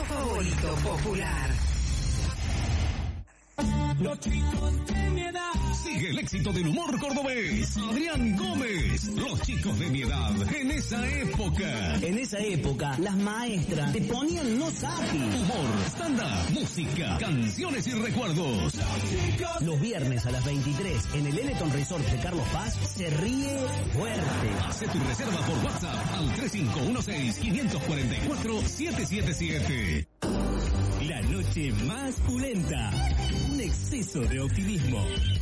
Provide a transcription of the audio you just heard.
favorito popular. Los chicos de mi edad. Sigue el éxito del humor cordobés. Adrián Gómez. Los chicos de mi edad. En esa época. En esa época, las maestras te ponían no sapi. Humor, stand-up, música, canciones y recuerdos. Los viernes a las 23 en el Eleton Resort de Carlos Paz se ríe fuerte. Hace tu reserva por WhatsApp al 3516-544-777. La noche más pulenta. Un exceso de optimismo.